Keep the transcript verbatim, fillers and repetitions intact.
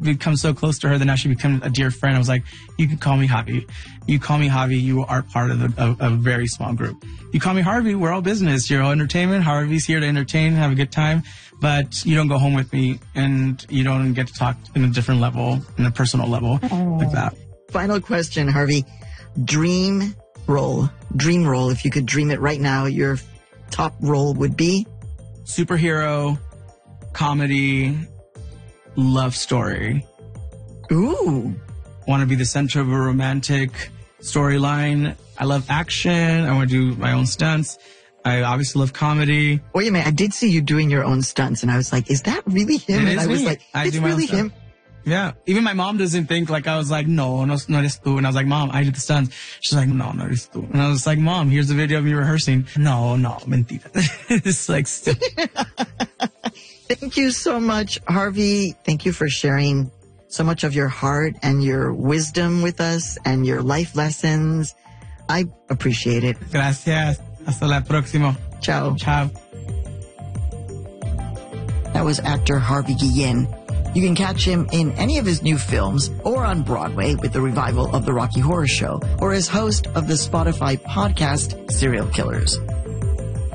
become so close to her that now she became a dear friend. I was like, you can call me Javi. You call me Javi. You are part of a, a, a very small group. You call me Harvey. We're all business. You're all entertainment. Harvey's here to entertain, have a good time. But you don't go home with me and you don't get to talk in a different level, in a personal level oh. like that. Final question, Harvey. Dream role. Dream role. If you could dream it right now, your top role would be? Superhero, comedy, love story. Ooh. Want to be the center of a romantic storyline. I love action. I want to do my own stunts. I obviously love comedy. Wait a minute. I did see you doing your own stunts, and I was like, is that really him? It and is I was me. like, I it's do my really own stuff. him. Yeah. Even my mom doesn't think, like, I was like, no, no, no eres tú. And I was like, Mom, I did the stunts. She's like, no, no eres tú. And I was like, Mom, here's a video of me rehearsing. No, no, mentira. It's like... Thank you so much, Harvey. Thank you for sharing so much of your heart and your wisdom with us and your life lessons. I appreciate it. Gracias. Hasta la próxima. Ciao. Ciao. That was actor Harvey Guillen. You can catch him in any of his new films or on Broadway with the revival of The Rocky Horror Show or as host of the Spotify podcast Serial Killers.